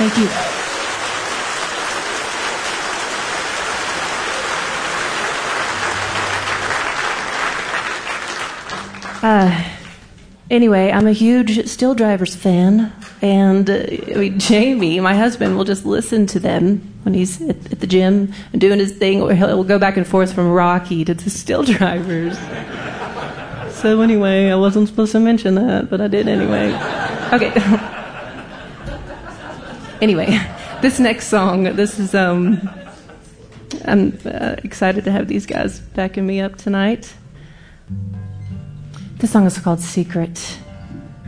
Thank you. Anyway, I'm a huge Still Drivers fan, and Jamie, my husband, will just listen to them when he's at the gym and doing his thing. He'll go back and forth from Rocky to the Still Drivers. So anyway, I wasn't supposed to mention that, but I did anyway. Okay. Anyway, this next song, this is, I'm excited to have these guys backing me up tonight. This song is called Secret.